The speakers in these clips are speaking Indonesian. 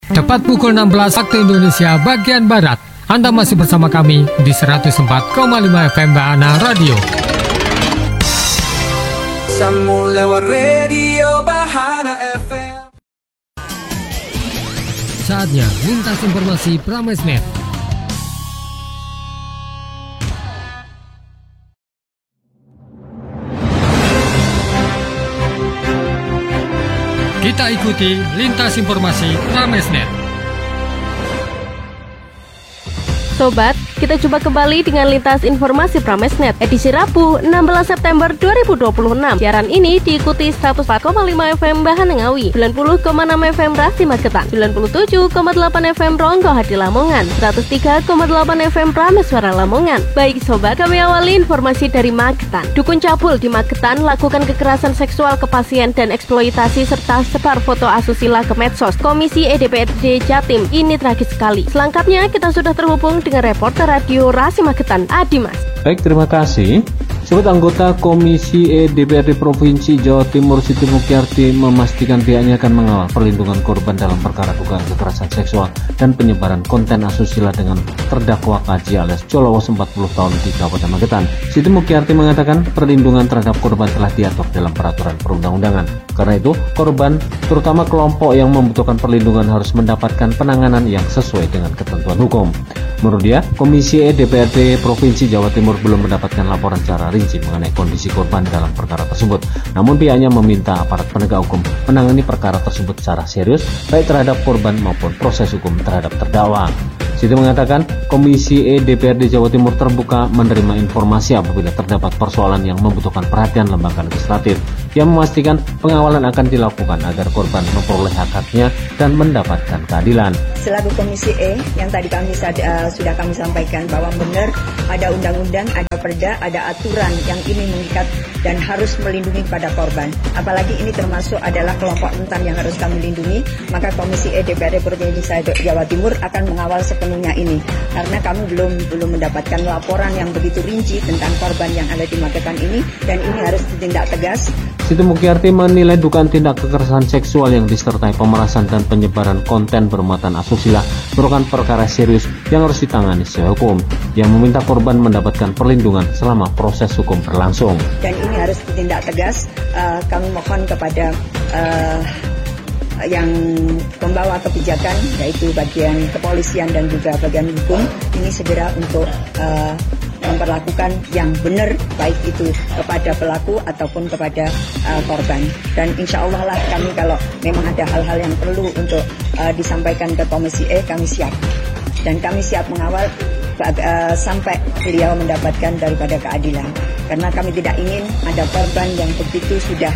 Tepat pukul 16 waktu Indonesia bagian Barat. Anda masih bersama kami di 104,5 FM Bahana Radio. Sambung lewat radio Bahana FM. Saatnya lintas informasi Pramesnet. Kita ikuti lintas informasi Pramesnet. Sobat, kita jumpa kembali dengan lintas informasi Pramesnet edisi Rabu 16 September 2026. Siaran ini diikuti 104,5 FM Bahana Ngawi, 90,6 FM Rasi Magetan, 97,8 FM Ronggo Hadi Lamongan, 103,8 FM Prameswara Lamongan. Baik sobat, kami awali informasi dari Magetan. Dukun cabul di Magetan lakukan kekerasan seksual ke pasien dan eksploitasi serta sebar foto asusila ke medsos. Komisi EDPRD Jatim, ini tragis sekali. Selengkapnya kita sudah terhubung dengan reporter radio Rasi Magetan, Adimas. Baik, terima kasih. Sobat, anggota Komisi DPRD Provinsi Jawa Timur Siti Mukyarti memastikan pihaknya akan mengawal perlindungan korban dalam perkara dugaan kekerasan seksual dan penyebaran konten asusila dengan terdakwa KJ alias Colowas 40 tahun di Kabupaten Magetan. Siti Mukyarti mengatakan perlindungan terhadap korban telah diatur dalam peraturan perundang-undangan. Karena itu, korban, terutama kelompok yang membutuhkan perlindungan harus mendapatkan penanganan yang sesuai dengan ketentuan hukum. Menurut dia, Komisi DPRD Provinsi Jawa Timur belum mendapatkan laporan secara rinci mengenai kondisi korban dalam perkara tersebut. Namun pihaknya meminta aparat penegak hukum menangani perkara tersebut secara serius, baik terhadap korban maupun proses hukum terhadap terdakwa. Siti mengatakan Komisi DPRD Jawa Timur terbuka menerima informasi apabila terdapat persoalan yang membutuhkan perhatian lembaga legislatif. Ia memastikan pengawalan akan dilakukan agar korban memperoleh hak-haknya dan mendapatkan keadilan. Selaku Komisi E yang tadi sudah kami sampaikan bahwa benar ada undang-undang, ada perda, ada aturan yang ini mengikat dan harus melindungi pada korban. Apalagi ini termasuk adalah kelompok rentan yang harus kami lindungi, maka Komisi E DPRD Provinsi Jawa Timur akan mengawal sepenuhnya ini. Karena kami belum mendapatkan laporan yang begitu rinci tentang korban yang ada di Magetan ini, dan ini harus ditindak tegas. Siti Mukyarti menilai dugaan tindak kekerasan seksual yang disertai pemerasan dan penyebaran konten bermuatan asusila merupakan perkara serius yang harus ditangani sesuai hukum. Yang meminta korban mendapatkan perlindungan selama proses hukum berlangsung. Dan ini harus ditindak tegas. Kami mohon kepada yang membawa kebijakan, yaitu bagian kepolisian dan juga bagian hukum, ini segera untuk memperlakukan yang benar, baik itu kepada pelaku ataupun kepada korban. Dan insya Allah lah kami kalau memang ada hal-hal yang perlu untuk disampaikan ke Komisi E, kami siap. Dan kami siap mengawal sampai beliau mendapatkan daripada keadilan. Karena kami tidak ingin ada korban yang begitu sudah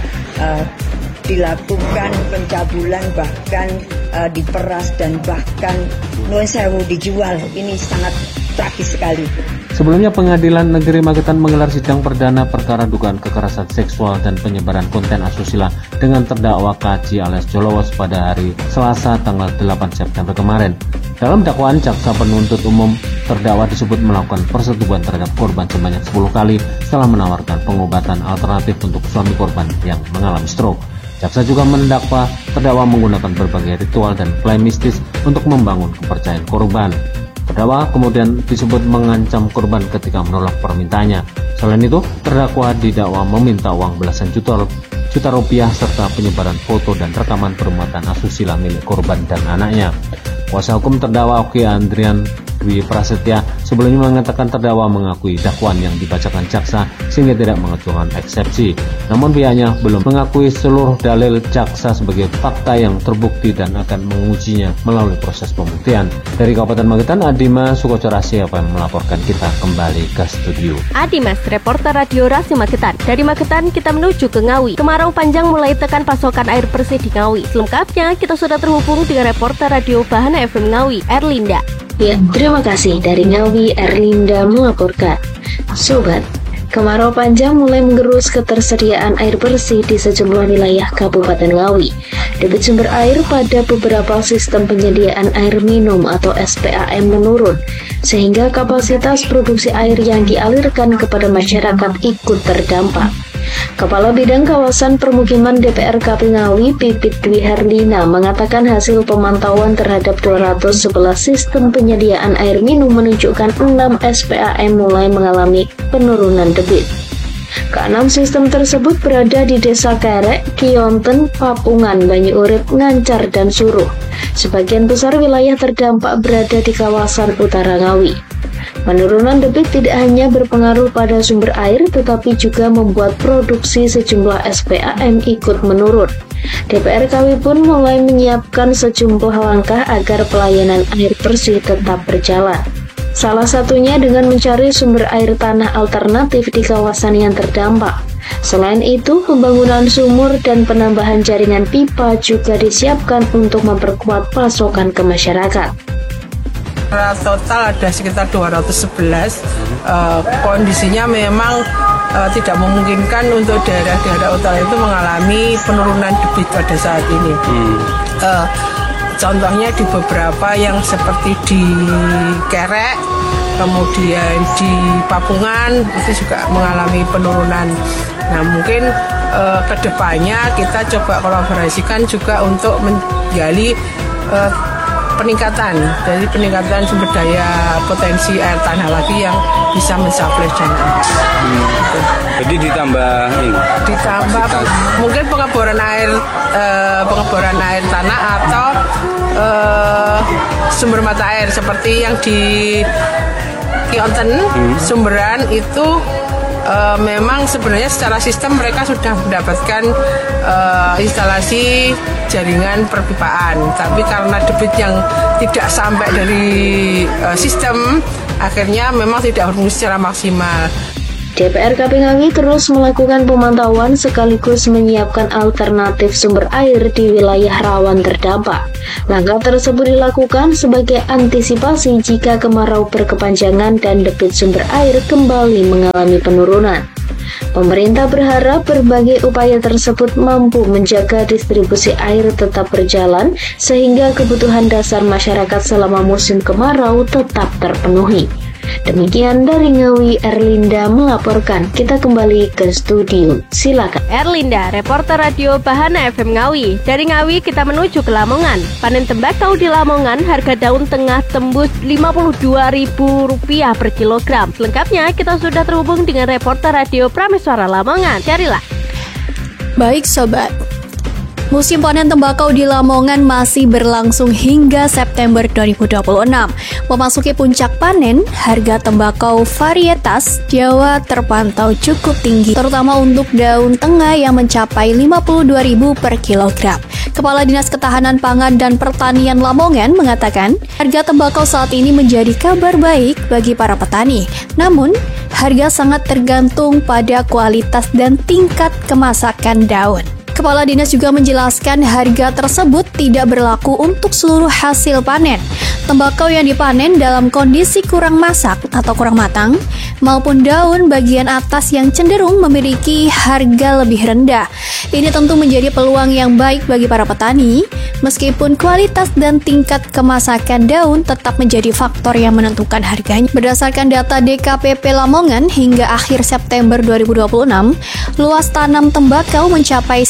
dilakukan pencabulan, bahkan diperas dan bahkan nuwun sewu dijual. Ini sangat tragis sekali. Sebelumnya, Pengadilan Negeri Magetan menggelar sidang perdana perkara dugaan kekerasan seksual dan penyebaran konten asusila dengan terdakwa KJ alias Colowas pada hari Selasa tanggal 8 September kemarin. Dalam dakwaan, jaksa penuntut umum terdakwa disebut melakukan persetubuhan terhadap korban sebanyak 10 kali setelah menawarkan pengobatan alternatif untuk suami korban yang mengalami stroke. Jaksa juga mendakwa terdakwa menggunakan berbagai ritual dan klaim mistis untuk membangun kepercayaan korban. Terdakwa kemudian disebut mengancam korban ketika menolak permintaannya. Selain itu, terdakwa didakwa meminta uang belasan juta rupiah serta penyebaran foto dan rekaman bermuatan asusila milik korban dan anaknya. Kuasa hukum terdakwa Oki Andrian Dwi Prasetya sebelumnya mengatakan terdakwa mengakui dakwaan yang dibacakan jaksa sehingga tidak mengajukan eksepsi. Namun pihaknya belum mengakui seluruh dalil jaksa sebagai fakta yang terbukti dan akan mengujinya melalui proses pembuktian. Dari Kabupaten Magetan, Adimas Sukocorasi yang melaporkan. Kita kembali ke studio. Adimas, reporter radio Rasi Magetan. Dari Magetan kita menuju ke Ngawi. Kemarau panjang mulai tekan pasokan air bersih di Ngawi. Selengkapnya kita sudah terhubung dengan reporter radio Bahana FM Ngawi, Erlinda. Ya, terima kasih. Dari Ngawi, Erlinda melaporkan. Sobat, kemarau panjang mulai mengerus ketersediaan air bersih di sejumlah wilayah Kabupaten Ngawi. Debit sumber air pada beberapa sistem penyediaan air minum atau SPAM menurun, sehingga kapasitas produksi air yang dialirkan kepada masyarakat ikut terdampak. Kepala Bidang Kawasan Permukiman DPRKP Ngawi, Pipit Dwi Herlina, mengatakan hasil pemantauan terhadap 211 sistem penyediaan air minum menunjukkan 6 SPAM mulai mengalami penurunan debit. Keenam sistem tersebut berada di Desa Kerek, Kionten, Papungan, Banyu Urip, Ngancar, dan Suruh. Sebagian besar wilayah terdampak berada di kawasan utara Ngawi. Penurunan debit tidak hanya berpengaruh pada sumber air, tetapi juga membuat produksi sejumlah SPAM ikut menurun. DPRKW pun mulai menyiapkan sejumlah langkah agar pelayanan air bersih tetap berjalan. Salah satunya dengan mencari sumber air tanah alternatif di kawasan yang terdampak. Selain itu, pembangunan sumur dan penambahan jaringan pipa juga disiapkan untuk memperkuat pasokan ke masyarakat. Total ada sekitar 211. Kondisinya memang tidak memungkinkan untuk daerah-daerah utara itu mengalami penurunan debit pada saat ini. Contohnya di beberapa yang seperti di Kerek, kemudian di Papungan itu juga mengalami penurunan. Nah, mungkin kedepannya kita coba kolaborasikan juga untuk menggali peningkatan sumber daya potensi air tanah lagi yang bisa mensuplai dana. Jadi ditambah mungkin pengeboran air tanah atau sumber mata air seperti yang di Kionten, Sumberan itu memang sebenarnya secara sistem mereka sudah mendapatkan instalasi jaringan perpipaan, tapi karena debit yang tidak sampai dari sistem, akhirnya memang tidak berfungsi secara maksimal. DPRKP Ngawi terus melakukan pemantauan sekaligus menyiapkan alternatif sumber air di wilayah rawan terdampak. Langkah tersebut dilakukan sebagai antisipasi jika kemarau berkepanjangan dan debit sumber air kembali mengalami penurunan. Pemerintah berharap berbagai upaya tersebut mampu menjaga distribusi air tetap berjalan sehingga kebutuhan dasar masyarakat selama musim kemarau tetap terpenuhi. Demikian dari Ngawi, Erlinda melaporkan. Kita kembali ke studio. Silakan. Erlinda, reporter radio Bahana FM Ngawi. Dari Ngawi kita menuju ke Lamongan. Panen tembakau di Lamongan, harga daun tengah tembus Rp52.000 per kilogram. Selengkapnya kita sudah terhubung dengan reporter radio Prameswara Lamongan. Carilah. Baik sobat, musim panen tembakau di Lamongan masih berlangsung hingga September 2026. Memasuki puncak panen, harga tembakau varietas Jawa terpantau cukup tinggi, terutama untuk daun tengah yang mencapai Rp52.000 per kilogram. Kepala Dinas Ketahanan Pangan dan Pertanian Lamongan mengatakan, harga tembakau saat ini menjadi kabar baik bagi para petani. Namun, harga sangat tergantung pada kualitas dan tingkat kemasakan daun. Kepala Dinas juga menjelaskan harga tersebut tidak berlaku untuk seluruh hasil panen. Tembakau yang dipanen dalam kondisi kurang masak atau kurang matang, maupun daun bagian atas yang cenderung memiliki harga lebih rendah. Ini tentu menjadi peluang yang baik bagi para petani, meskipun kualitas dan tingkat kemasakan daun tetap menjadi faktor yang menentukan harganya. Berdasarkan data DKPP Lamongan hingga akhir September 2026, luas tanam tembakau mencapai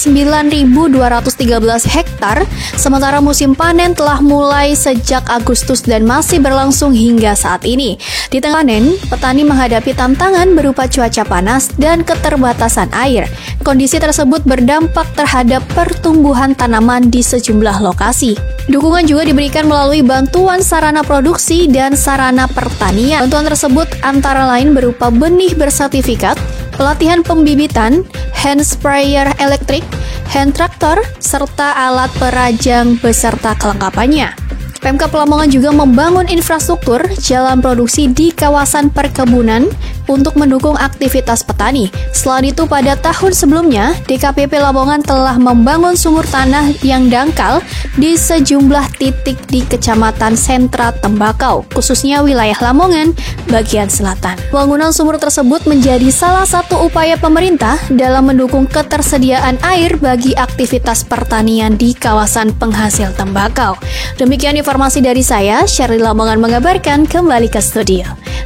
9.213 hektar, sementara musim panen telah mulai sejak Agustus dan masih berlangsung hingga saat ini. Di tengah panen, petani menghadapi tantangan berupa cuaca panas dan keterbatasan air. Kondisi tersebut berdampak terhadap pertumbuhan tanaman di sejumlah lokasi. Dukungan juga diberikan melalui bantuan sarana produksi dan sarana pertanian. Bantuan tersebut antara lain berupa benih bersertifikat, pelatihan pembibitan, hand sprayer elektrik, hand traktor, serta alat perajang beserta kelengkapannya. Pemkab Lamongan juga membangun infrastruktur jalan produksi di kawasan perkebunan untuk mendukung aktivitas petani. Selain itu, pada tahun sebelumnya, DKPP Lamongan telah membangun sumur tanah yang dangkal di sejumlah titik di Kecamatan Sentra Tembakau, khususnya wilayah Lamongan bagian selatan. Bangunan sumur tersebut menjadi salah satu upaya pemerintah dalam mendukung ketersediaan air bagi aktivitas pertanian di kawasan penghasil tembakau. Demikian informasi dari saya, Sherly Lamongan mengabarkan. Kembali ke studio.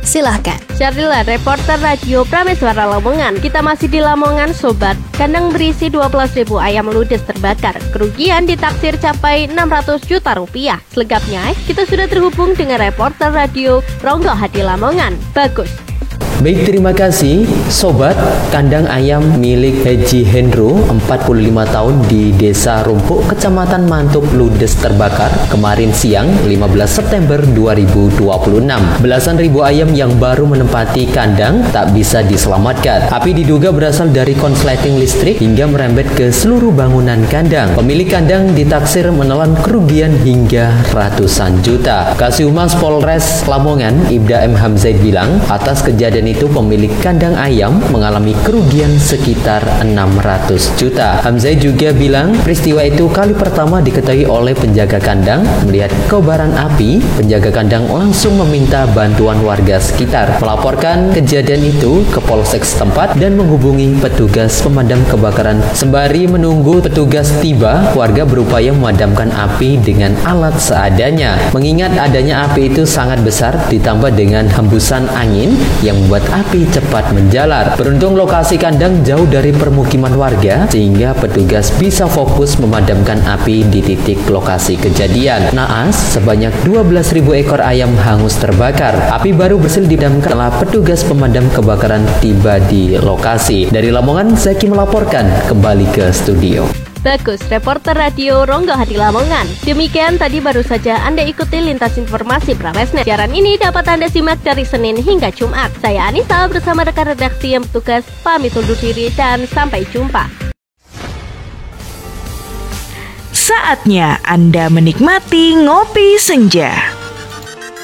Silahkan. Syarila, reporter radio Prameswara Lamongan. Kita masih di Lamongan, Sobat. Kandang berisi 12.000 ayam ludes terbakar. Kerugian ditaksir capai 600 juta rupiah. Selengkapnya, kita sudah terhubung dengan reporter radio Ronggo Hadi Lamongan. Bagus. Baik, terima kasih Sobat. Kandang ayam milik Haji Hendro 45 tahun di Desa Rumpuk, Kecamatan Mantuk ludes terbakar kemarin siang 15 September 2026. Belasan ribu ayam yang baru menempati kandang tak bisa diselamatkan. Api diduga berasal dari konsleting listrik hingga merembet ke seluruh bangunan kandang. Pemilik kandang ditaksir menelan kerugian hingga ratusan juta. Kasihumas Polres Lamongan Ibda M. Hamzaid bilang, atas kejadian itu pemilik kandang ayam mengalami kerugian sekitar 600 juta. Hamzaid juga bilang peristiwa itu kali pertama diketahui oleh penjaga kandang. Melihat kobaran api, penjaga kandang langsung meminta bantuan warga sekitar, melaporkan kejadian itu ke polsek setempat dan menghubungi petugas pemadam kebakaran. Sembari menunggu petugas tiba, warga berupaya memadamkan api dengan alat seadanya. Mengingat adanya api itu sangat besar ditambah dengan hembusan angin yang membuat api cepat menjalar. Beruntung lokasi kandang jauh dari permukiman warga sehingga petugas bisa fokus memadamkan api di titik lokasi kejadian. Naas, sebanyak 12.000 ekor ayam hangus terbakar. Api baru berhasil dipadamkan setelah petugas pemadam kebakaran tiba di lokasi. Dari Lamongan, Zaki melaporkan kembali ke studio. Bagus, reporter radio Ronggo Hadi Lamongan. Demikian tadi baru saja Anda ikuti lintas informasi Pramesnet. Siaran ini dapat Anda simak dari Senin hingga Jumat. Saya Anissa bersama rekan redaksi yang bertugas pamit undur diri dan sampai jumpa. Saatnya Anda menikmati ngopi senja.